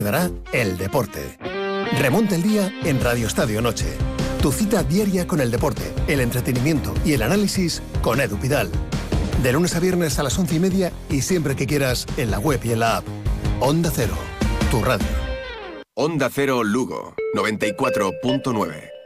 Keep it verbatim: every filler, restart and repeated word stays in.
dará el deporte. Remonta el día en Radio Estadio Noche. Tu cita diaria con el deporte, el entretenimiento y el análisis con Edu Pidal. De lunes a viernes a las once y media y siempre que quieras en la web y en la app. Onda Cero, tu radio. Onda Cero Lugo, noventa y cuatro punto nueve.